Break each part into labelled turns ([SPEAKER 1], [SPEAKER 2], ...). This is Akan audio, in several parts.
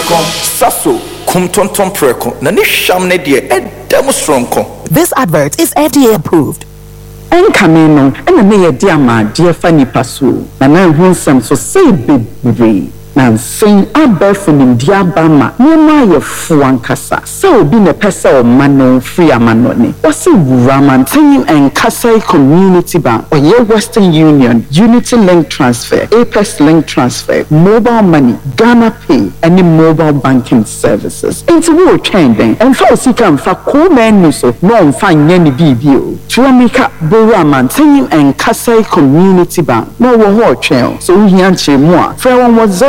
[SPEAKER 1] Preko, Sasso, Kumtonton Preko, Nanisham Nedia, and Demostronko.
[SPEAKER 2] This advert is FDA approved.
[SPEAKER 3] Enkameno, and a mere diama, dear Fanny Pasu, and I want some so say big. Now, saying Abba from India Bama, no my fuan cassa, so being a pesa or mano free a manoni. What's a Raman and Kasai Community Bank or your Western Union, Unity Link Transfer, Apex Link Transfer, mobile money, Ghana Pay, any mobile banking services. Into war trending and for Sikam for cool men, so no fine any BBO. Tuamika Buraman and Kasai Community Bank, no war trail, so we answer more. Fair was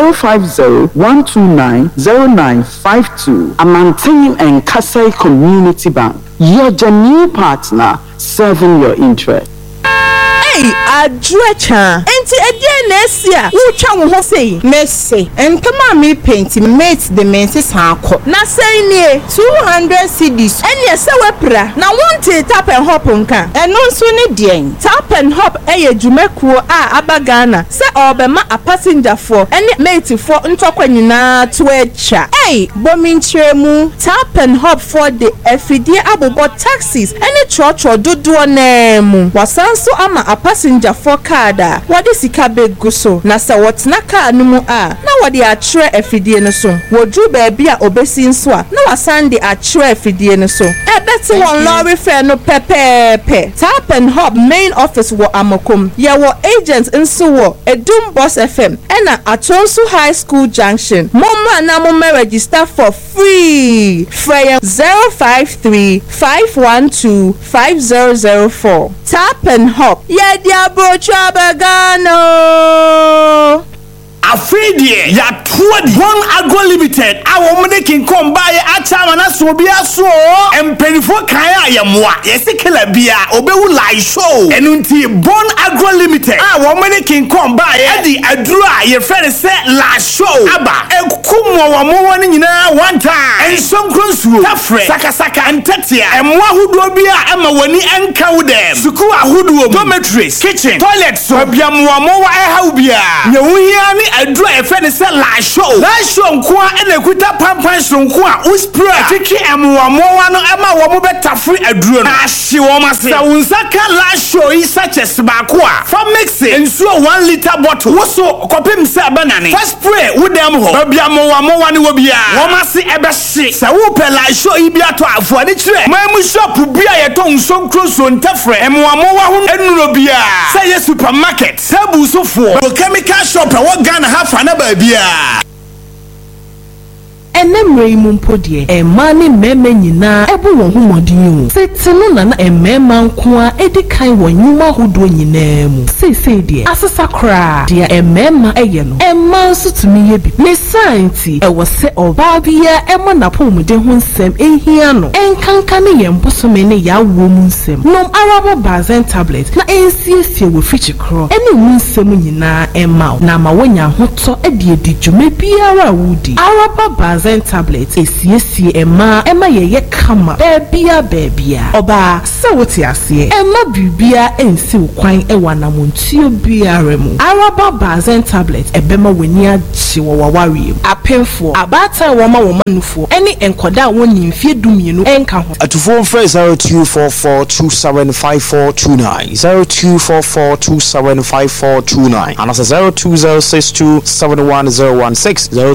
[SPEAKER 3] 050-129-0952. Amantine and Kasai Community Bank. Your genuine partner serving your interest.
[SPEAKER 4] Hey, Adrecha. Enti Nesia. Who chan ho say? Mercy. And come on me paint mate the menses hanko. Na say near 200 CDs. And yes, wepra. Na want tap and hop unka. And no sooner dien. Tap and hop jumekuo abagana. Say obema a passenger for any mate for untokwenina twecha. Hey, bomintremu. Tap and hop for the FD abobo taxis. Any church or do nemu. Wasanso ama a passenger for kada. What is ikabe guso? Na sa what naka numu na wadi a tre FD no so. Wodu baby a obesi nswa. Na wasandi a tre FD no so. Beti one lorry fare no pepe. Tap and hop main office wo amokum. Ya wo agents nso wo Edum Boss FM. Ena Atonsu High School Junction. Moma na moma register for free. Freya 053-512-5004. Tap and hop. Yeah, diabo chabagano.
[SPEAKER 5] Afredie ya tuadi Bon Agro Limited awo mune kin kom baye achama na so bia so empenifo kan ayemwa yesikela bia obewu live show enunti Bon Agro Limited awo mune kin kom baye adi adura ye friend say live show aba ekukumwo wo mo woni nyina one time ensonkronsuo tafre sakasaka antatia emwa hudo bia ema woni enka wudem suku ahudo dormitories kitchen toilet so bia mo mo wa eha bia nyewuhia ni adura e friend say la show nko a enekuta pampan so nko a uspray tiki emwa no ema wo mo betafri aduro no ahye wo mase sa unsaka la show is such a sbako a from mixing ensuo 1 liter bottle wo so kopim say banane first spray wo dem ho bia mo wa ne wo bia wo mase ebe hye sa wo pe la show ibi ato afo ani kire mamu shop bia ye to nsonkro so ntafre emwa mo wa ho enuro bia say ye supermarket sabu so for chemical shop wo Ghana hafa na ba bia
[SPEAKER 4] enemre mumpodie emane meme nyina ebu won humodin o setinu na emema nko a edikan wonyuma hodo nyina mu sese die asesakra dia emema eye no emma sutumi ye bi me santi ewo se oba bia emo na pomde ho nsem ehia no enkanka ne yembosome ne ya wo mu nsem nom arabo bazen tablet na ensiesie wo fichikro ene mu nsem nyina emma na ma wonya hoto edi dwuma biara wudi arabo bazen tablet esiesie ema yeye kama bebia oba se woti ase ema bibia ensi kwan ewa na montio biara mu araba bazen tablet ebema weni agye wo wawariem apemfo abata wo ma wo manufo eni enkoda woni mfie dumienu enka ho
[SPEAKER 6] atufo mfre 0244275429 0244275429 anasa 0206271016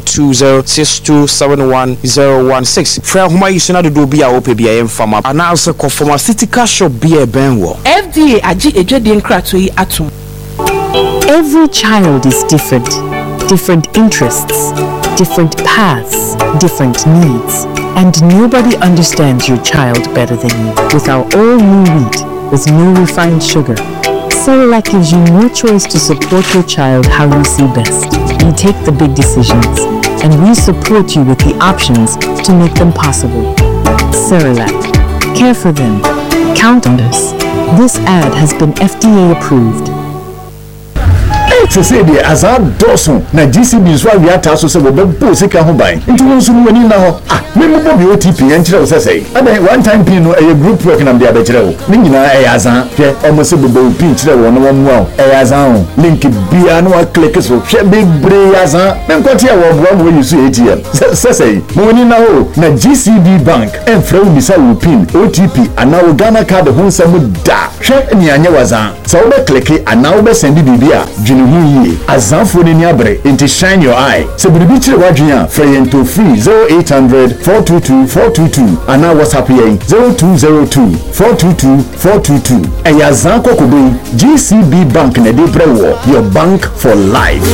[SPEAKER 6] 0206271016 fra homa yisuna do bia ope bia emfama anasa ko pharmaceutical shop bia benwo
[SPEAKER 4] FDA agi ejwede nkrato yi atom.
[SPEAKER 7] Every child is different interests, different paths, different needs, and nobody understands your child better than you. With our all-new wheat, with no refined sugar, Cerelac gives you more choice to support your child how you see best. We take the big decisions, and we support you with the options to make them possible. Cerelac. Care for them. Count on us. This ad has been FDA approved.
[SPEAKER 8] Se say the azan dosun na GCB so we ataso se we bo sika ho ban. Nti won so no wani na ho. Me mo bo bi OTP en kire wo say. Adan one time pin no e group work na be abekire wo. Ni nyina e azan. Hwe o mo se bo pin kire wo no wo mo. E azan link bia no wa click so. Hwe big bre azan. Me nkote e wo bo mo use ATM. Say mo wani na ho na GCB bank en fra wo bisa wo pin OTP ana wo Ghana card ho nsam da. Hwe ni anya wazan. So we click ana wo be send bibia dwene hu yi azanfo ni ni abre into shine your eye. Se bibi kire wadwenya fra yen to free 0800 422 422 ana WhatsApp yen 0202 422 422. Eya zan kokobe GCB bank na dey brewo your bank for life.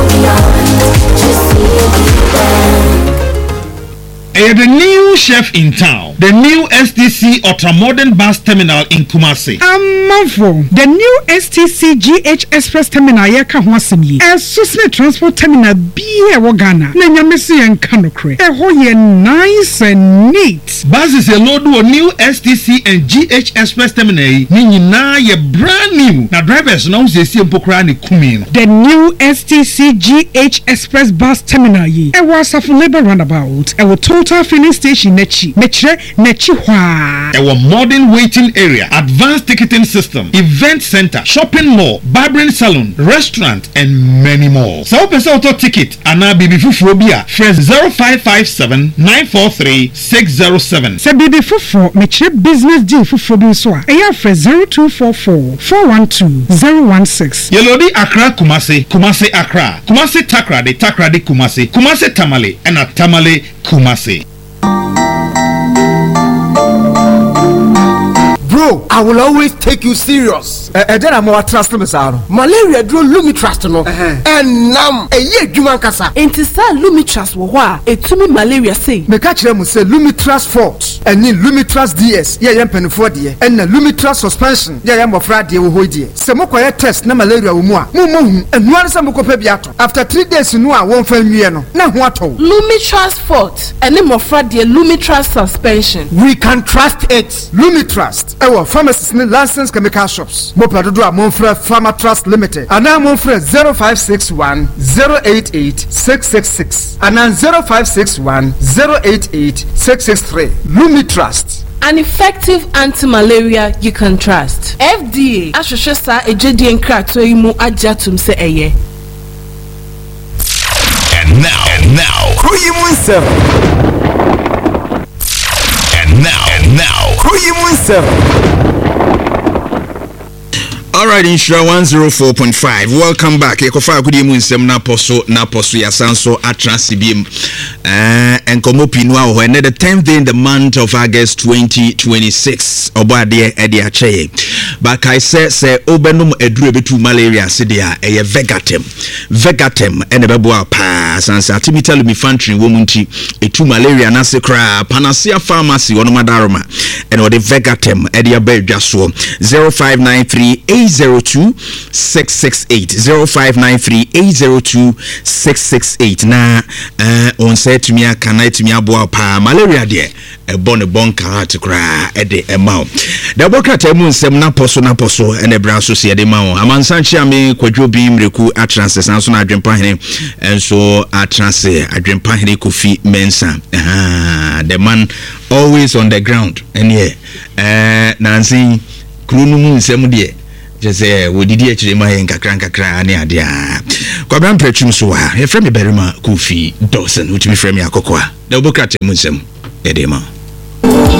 [SPEAKER 9] The new chef in town, the new STC Ultra-Modern Bus Terminal in Kumasi.
[SPEAKER 10] Amavo, the new STC GH Express Terminal yeka hwasemi. Susne Transport Terminal biye Ghana. Na nyamesi en kanokre. Ho ye nice and neat.
[SPEAKER 9] Buses a load of new STC and GH Express Terminal ni nyina ye brand new. Na drivers na usesi empokra ni kumi.
[SPEAKER 10] The new STC GH Express Bus Terminal yi. Safu Labor Roundabout. Total filling station nechi hwa.
[SPEAKER 9] Our modern waiting area, advanced ticketing system, event center, shopping mall, barbering salon, restaurant, and many more. So person auto ticket ana bibi fufu bia fresh 0557 943 607.
[SPEAKER 10] Se bibi fufu meche business deal fufu bi so a eya fresh 0244 412 016.
[SPEAKER 9] Yelodi Accra Kumasi, Kumasi Accra, Kumasi Takrade, Takrade Kumasi, Kumasi Tamale, and a Tamale Kumasi.
[SPEAKER 11] Bro, I will always take you serious. Then I'm more trust me, sir. Malaria drew Lumitrust no. And nam a year Juman Kasa.
[SPEAKER 12] Intisa Lumitrust wa etumi malaria say.
[SPEAKER 11] Me catch them say Lumitrust Fort and then Lumitrust DS. Yeah, yam pen for dear. And the Lumitrust suspension. Yeah, yam of Friday wo dear. Some test na malaria wo mo. And one some ko pebiato. After 3 days no a won fan wie no. Na ho ato.
[SPEAKER 12] Lumitrust Fort and then of Friday Lumitrust suspension.
[SPEAKER 11] We can trust it. Lumitrust. Our pharmacists in licensed chemical shops. Mopa do a Monfre Pharma Trust Limited. And now Monfre 0561 088 666. And now 0561 088 663. Lumitrust.
[SPEAKER 12] An effective anti-malaria you can trust. FDA. Ashoshosa ejedi enkra to imu ajatum se eye.
[SPEAKER 5] And now, who you want? And now, who you want?
[SPEAKER 13] Alright, Insura 104.5. Welcome back. Ekofa kudi mu nsem na poso ya sanso atransibiem. Enkomo pinwa ho the 10th day in the month of August 2026. Obade edi ache. But I say obenum edure betu malaria sedia eye Vegatem. Vegatem ene bebo pa sansa timita lumifantry womunti etu malaria na se kra Panacea Pharmacy onomadaroma ene ode Vegatem edi abedwaso 0593 802 668 0593 802 668 na on say to me kana to me abo pa malaria de e bon karat kra e de emao da bokata mu nsem na poso ene bra so se de mawo amansanchi ame kwadwo bi mreku atranse sanso na adwempa hene enso atranse adwempa hene Kofi Mensa the man always on the ground and here nansi krunu mu nsem de jese wodidi akire ma yen kakra ane ade a kwabran prachum so ha e frame berima Kofi Dawson utimi frame akokwa da obokate mu nsem edema